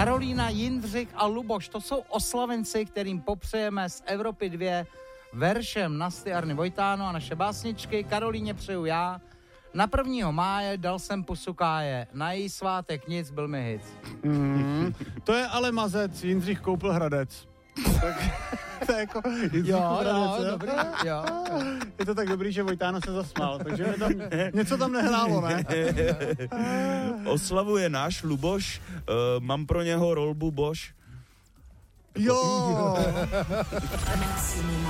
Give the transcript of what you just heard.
Karolína, Jindřich a Luboš, to jsou oslavenci, kterým popřejeme z Evropy 2 veršem Nasty Arny Vojtáno a naše básničky. Karolíně přeju já. Na 1. máje dal jsem pusu Káje, na její svátek nic, byl mi hit. To je ale mazec, Jindřich koupil Hradec. Tak, to je jako Dobrý, jo. Je to tak dobrý, že Vojtáno se zasmál, takže mi tam, něco tam nehrálo, ne? Oslavuje náš Luboš, mám pro něho rolbu Bož. Jo!